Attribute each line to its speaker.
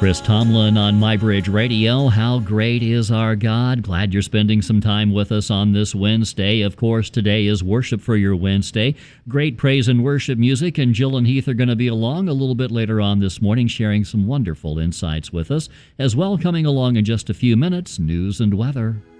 Speaker 1: Chris Tomlin on MyBridge Radio. How great is our God? Glad you're spending some time with us on this Wednesday. Of course, today is Worship for Your Wednesday. Great praise and worship music, and Jill and Heath are going to be along a little bit later on this morning, sharing some wonderful insights with us. As well, coming along in just a few minutes, news and weather.